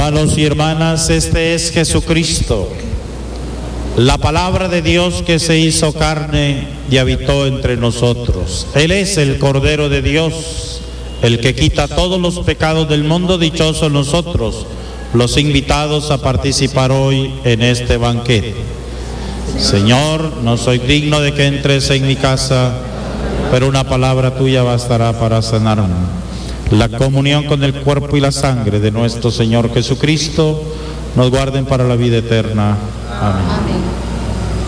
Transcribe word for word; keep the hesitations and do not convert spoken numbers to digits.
Hermanos y hermanas, este es Jesucristo, la palabra de Dios que se hizo carne y habitó entre nosotros. Él es el Cordero de Dios, el que quita todos los pecados del mundo. Dichosos nosotros, los invitados a participar hoy en este banquete. Señor, no soy digno de que entres en mi casa, pero una palabra tuya bastará para sanarme. La comunión con el cuerpo y la sangre de nuestro Señor Jesucristo nos guarden para la vida eterna. Amén. Amén.